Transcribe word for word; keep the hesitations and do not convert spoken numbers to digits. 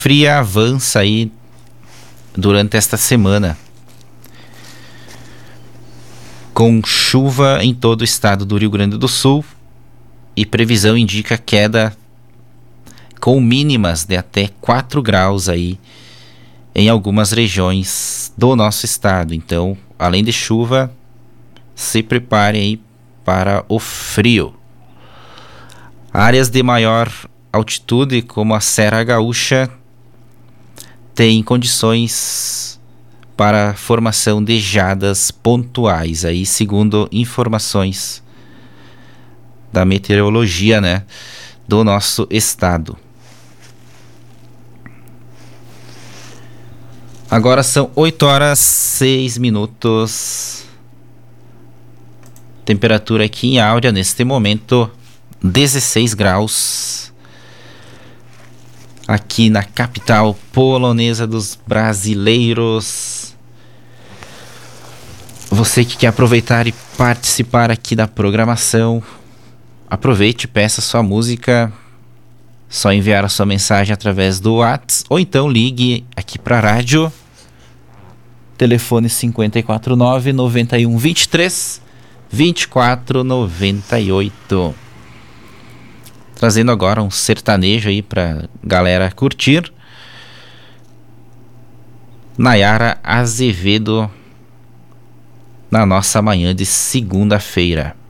fria avança aí durante esta semana, com chuva em todo o estado do Rio Grande do Sul, e previsão indica queda com mínimas de até quatro graus aí em algumas regiões do nosso estado. Então, além de chuva, se prepare aí para o frio. Áreas de maior altitude, como a Serra Gaúcha, têm condições para formação de geadas pontuais, aí segundo informações da meteorologia, né, do nosso estado. Agora são oito horas e seis minutos. Temperatura aqui em Áurea, neste momento, dezesseis graus. Aqui na capital polonesa dos brasileiros. Você que quer aproveitar e participar aqui da programação, aproveite, peça sua música. Só enviar a sua mensagem através do WhatsApp, ou então ligue aqui para a rádio. Telefone cinco quatro nove, nove um dois três, vinte e quatro noventa e oito. Trazendo agora um sertanejo aí pra galera curtir. Nayara Azevedo, na nossa manhã de segunda-feira.